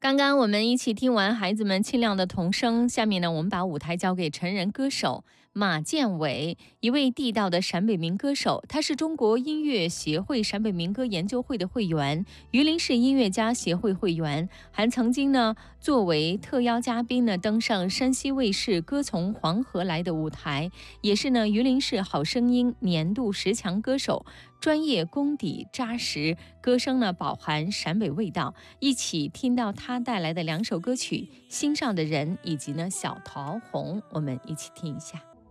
刚刚我们一起听完孩子们清亮的童声，下面呢，我们把舞台交给成人歌手马建伟，一位地道的陕北民歌手。他是中国音乐协会陕北民歌研究会的会员，榆林市音乐家协会会员，还曾经呢作为特邀嘉宾呢登上山西卫视《歌从黄河来》的舞台，也是呢榆林市好声音年度10强歌手。专业功底扎实，歌声呢饱含陕北味道。一起听到他带来的2首歌曲《心上的人》以及呢《小桃红》，我们一起听一下。